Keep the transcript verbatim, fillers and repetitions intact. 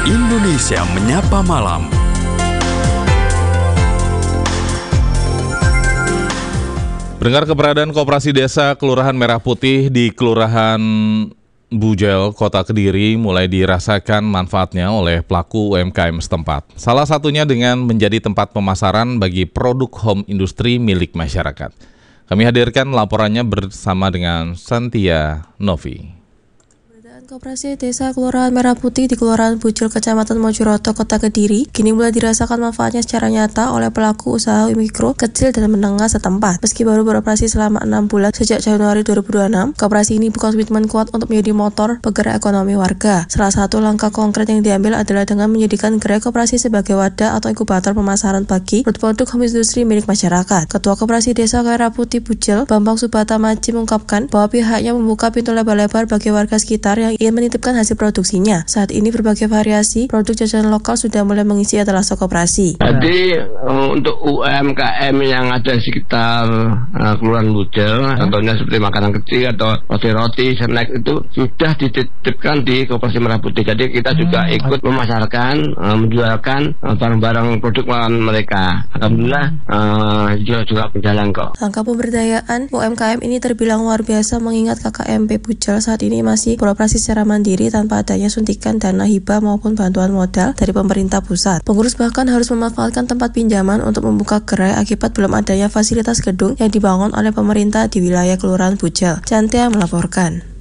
Indonesia Menyapa Malam. Mendengar keberadaan Koperasi Desa Kelurahan Merah Putih di Kelurahan Bujel, Kota Kediri mulai dirasakan manfaatnya oleh pelaku U M K M setempat. Salah satunya dengan menjadi tempat pemasaran bagi produk home industri milik masyarakat. Kami hadirkan laporannya bersama dengan Santia Novi. Koperasi Desa Kelurahan Merah Putih di Kelurahan Bujel, Kecamatan Mojuroto, Kota Kediri, kini mulai dirasakan manfaatnya secara nyata oleh pelaku usaha mikro, kecil, dan menengah setempat. Meski baru beroperasi selama enam bulan sejak Januari dua ribu dua puluh enam, koperasi ini buka komitmen kuat untuk menjadi motor penggerak ekonomi warga. Salah satu langkah konkret yang diambil adalah dengan menjadikan gerai koperasi sebagai wadah atau inkubator pemasaran bagi produk home industri milik masyarakat. Ketua Koperasi Desa Merah Putih Bujel, Bambang Subata Maji, mengungkapkan bahwa pihaknya membuka pintu lebar-lebar bagi warga sekitar yang ingin menitipkan hasil produksinya. Saat ini berbagai variasi produk jajanan lokal sudah mulai mengisi etalase koperasi. Jadi untuk U M K M yang ada di sekitar uh, Kelurahan Bujel, contohnya seperti makanan kecil atau roti-roti, snack itu sudah dititipkan di Koperasi Merah Putih. Jadi kita juga ikut memasarkan, uh, menjualkan uh, barang-barang produk mereka. Alhamdulillah uh, juga berjalan kok. Langkah pemberdayaan U M K M ini terbilang luar biasa mengingat K K M P Bujel saat ini masih beroperasi secara mandiri tanpa adanya suntikan dana hibah maupun bantuan modal dari pemerintah pusat. Pengurus bahkan harus memanfaatkan tempat pinjaman untuk membuka gerai akibat belum adanya fasilitas gedung yang dibangun oleh pemerintah di wilayah Kelurahan Bujel. Santia melaporkan.